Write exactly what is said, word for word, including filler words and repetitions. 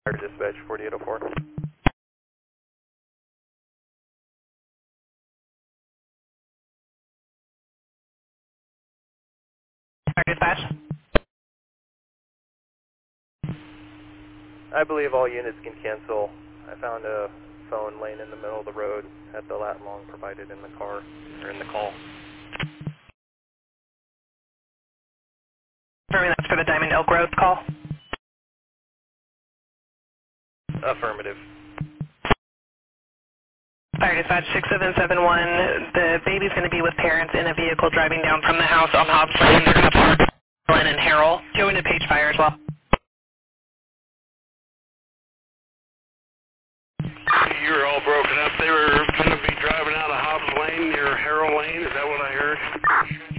Dispatch forty-eight oh four. Dispatch. I believe all units can cancel. I found a phone laying in the middle of the road at the lat long provided in the car, or in the call. Confirming that's for the Diamond Elk Road call. Affirmative. Fire Dispatch six seven seven one, the baby's going to be with parents in a vehicle driving down from the house on Hobbs Lane. They're going to park Glenn and Harold. Going to Page Fire as well. You're all broken up. They were going to be driving out of Hobbs Lane near Harold Lane. Is that what I heard?